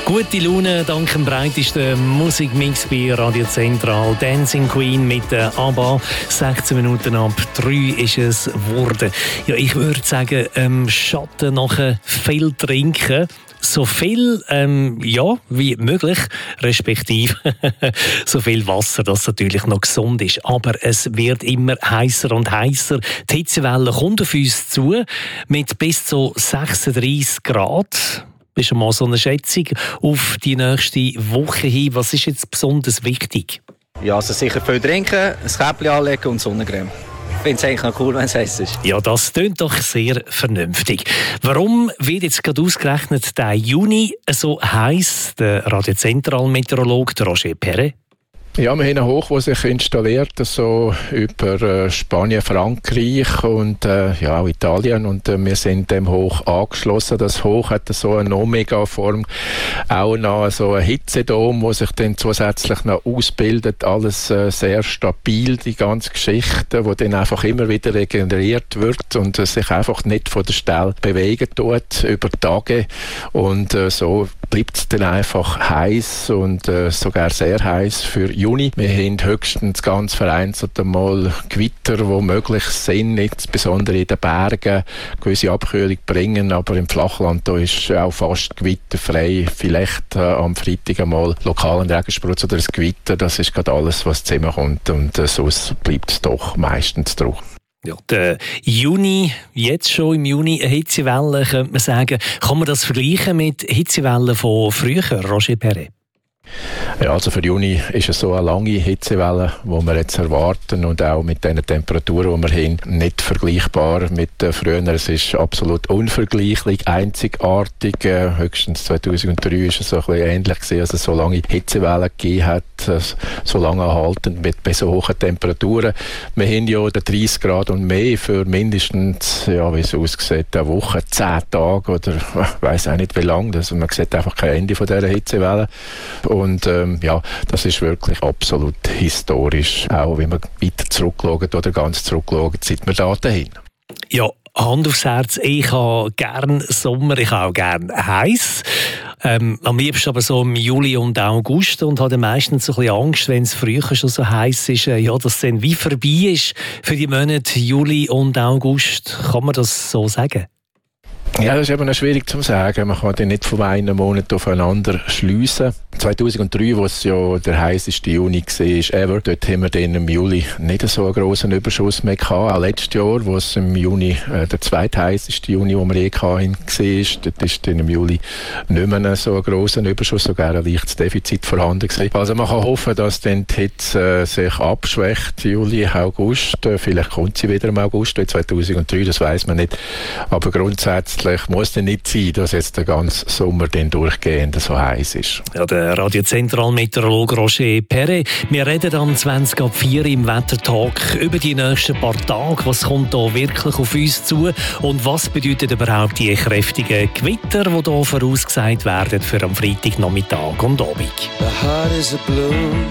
Gute Laune dank dem breitesten Musikmix bei Radio Zentral. Dancing Queen mit ABBA. 16 Minuten ab 3 ist es geworden. Ja, ich würde sagen, Schatten nachher viel trinken. So viel wie möglich, respektive so viel Wasser, das natürlich noch gesund ist. Aber es wird immer heißer und heißer. Die Hitzewelle kommt auf uns zu mit bis zu 36 Grad. Das ist mal so eine Schätzung auf die nächste Woche hin. Was ist jetzt besonders wichtig? Ja, also sicher viel trinken, ein Käppchen anlegen und Sonnencreme. Ich finde es eigentlich noch cool, wenn es heiß ist. Ja, das klingt doch sehr vernünftig. Warum wird jetzt gerade ausgerechnet der Juni so heiß? Der Radio-Zentral-Meteorologe Roger Perret. Ja, wir haben einen Hoch, der sich installiert, so über Spanien, Frankreich und auch Italien. Und wir sind dem Hoch angeschlossen. Das Hoch hat so eine Omega-Form, auch noch so ein Hitzedom, der sich dann zusätzlich noch ausbildet. Alles sehr stabil, die ganze Geschichte, die dann einfach immer wieder regeneriert wird und sich einfach nicht von der Stelle bewegen tut über Tage. Und so bleibt es dann einfach heiß und sogar sehr heiß für Juni. Wir haben höchstens ganz vereinzelt einmal Gewitter, die möglich sind, insbesondere in den Bergen, gewisse Abkühlung bringen, aber im Flachland da ist auch fast gewitterfrei. Vielleicht am Freitag einmal lokalen Regensprutz oder ein Gewitter, das ist gerade alles, was zusammenkommt und sonst bleibt es doch meistens drauf. Ja, der Juni, jetzt schon im Juni eine Hitzewelle, könnte man sagen. Kann man das vergleichen mit Hitzewellen von früher, Roger Perret? Ja, also für Juni ist es so eine lange Hitzewelle, die wir jetzt erwarten und auch mit den Temperaturen, die wir haben, nicht vergleichbar mit früher. Es ist absolut unvergleichlich, einzigartig. Höchstens 2003 ist es so ein bisschen ähnlich gewesen, als es so lange Hitzewellen gegeben hat, so lange anhaltend mit so hohen Temperaturen. Wir haben ja 30 Grad und mehr für mindestens, ja, wie es aussieht, eine Woche, 10 Tage oder ich weiss auch nicht wie lange. Also man sieht einfach kein Ende von dieser Hitzewelle. Und das ist wirklich absolut historisch, auch wenn wir weiter zurückschauen oder ganz zurückschauen, seit wir da dahin. Ja, Hand aufs Herz, ich habe gerne Sommer, ich habe auch gerne heiß. Am liebsten aber so im Juli und August und habe meistens so ein bisschen Angst, wenn es früher schon so heiß ist, dass es dann wie vorbei ist für die Monate Juli und August. Kann man das so sagen? Ja, das ist eben noch schwierig zu sagen. Man kann den nicht von einem Monat aufeinander schliessen. 2003, wo es ja der heisseste Juni war, ever, dort haben wir dann im Juli nicht so einen grossen Überschuss mehr gehabt. Auch letztes Jahr, wo es im Juni der zweitheißeste Juni, den wir je hatten, war, dort ist dann im Juli nicht mehr so ein grosser Überschuss, sogar ein leichtes Defizit vorhanden gewesen. Also man kann hoffen, dass dann die Hitze sich abschwächt, Juli, August. Vielleicht kommt sie wieder im August 2003, das weiss man nicht. Aber grundsätzlich muss es nicht sein, dass jetzt der ganze Sommer dann durchgehend so heiß ist. Ja, der Radio-Zentral-Meteorologe Roger Perret. Wir reden am 20 ab 4 im Wettertalk über die nächsten paar Tage. Was kommt da wirklich auf uns zu? Und was bedeutet überhaupt die kräftigen Gewitter, die hier vorausgesagt werden für am Freitagnachmittag und Abend?